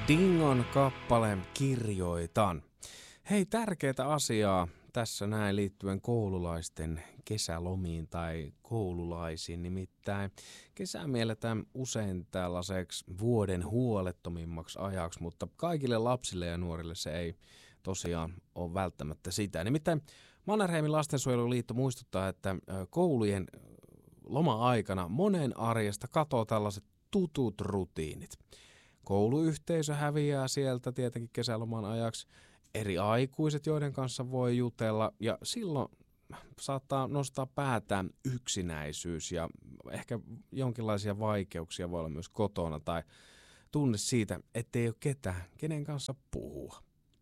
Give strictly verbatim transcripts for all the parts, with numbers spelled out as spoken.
Dingon kappale Kirjoitan. Hei, tärkeää asiaa tässä näin liittyen koululaisten kesälomiin tai koululaisiin. Nimittäin kesä mielletään usein tällaiseksi vuoden huolettomimmaksi ajaksi, mutta kaikille lapsille ja nuorille se ei tosiaan ole välttämättä sitä. Nimittäin Mannerheimin lastensuojeluliitto muistuttaa, että koulujen loma-aikana monen arjesta katoo tällaiset tutut rutiinit. Kouluyhteisö häviää sieltä tietenkin kesäloman ajaksi, eri aikuiset, joiden kanssa voi jutella, ja silloin saattaa nostaa päätään yksinäisyys ja ehkä jonkinlaisia vaikeuksia voi olla myös kotona tai tunne siitä, ettei ole ketään, kenen kanssa puhua.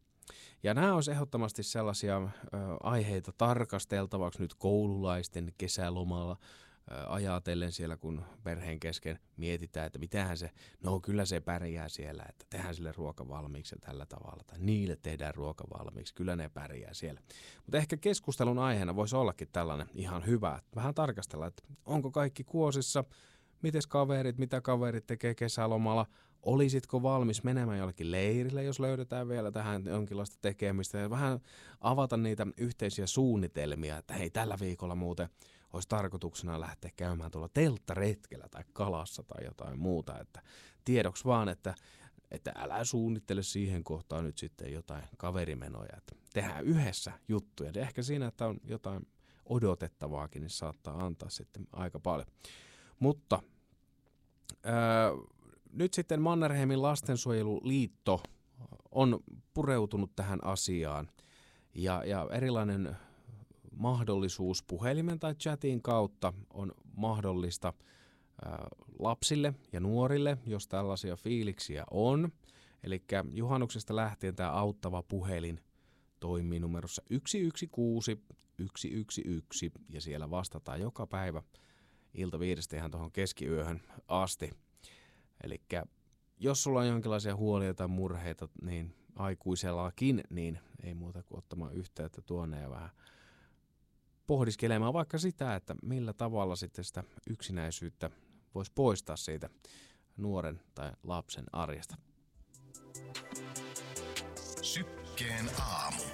Ja nämä olisi ehdottomasti sellaisia ö, aiheita tarkasteltavaksi nyt koululaisten kesälomalla ö, ajatellen siellä, kun perheen kesken mietitään, että mitähän se, no kyllä se pärjää siellä, että tehdään sille ruoka valmiiksi tällä tavalla, tai niille tehdään ruoka valmiiksi, kyllä ne pärjää siellä. Mutta ehkä keskustelun aiheena voisi ollakin tällainen ihan hyvä, että vähän tarkastella, että onko kaikki kuosissa, mites kaverit, mitä kaverit tekee kesälomalla, olisitko valmis menemään jollekin leirille, jos löydetään vielä tähän jonkinlaista tekemistä ja vähän avata niitä yhteisiä suunnitelmia, että hei, tällä viikolla muuten olisi tarkoituksena lähteä käymään tuolla telttaretkellä tai kalassa tai jotain muuta, että tiedoksi vaan, että, että älä suunnittele siihen kohtaan nyt sitten jotain kaverimenoja, että tehdään yhdessä juttuja, ja ehkä siinä, että on jotain odotettavaakin, niin saattaa antaa sitten aika paljon. Mutta öö, nyt sitten Mannerheimin lastensuojeluliitto on pureutunut tähän asiaan ja, ja erilainen mahdollisuus puhelimen tai chatin kautta on mahdollista ää, lapsille ja nuorille, jos tällaisia fiiliksiä on. Eli juhannuksesta lähtien tämä auttava puhelin toimii numerossa yksi yksi kuusi yksi yksi yksi ja siellä vastataan joka päivä ilta viidestä ihan tuohon keskiyöhön asti. Eli jos sulla on jonkinlaisia huolia tai murheita, niin aikuisellakin, niin ei muuta kuin ottamaan yhteyttä tuonne ja vähän pohdiskelemaan vaikka sitä, että millä tavalla sitten sitä yksinäisyyttä voisi poistaa siitä nuoren tai lapsen arjesta. Sykkeen aamu.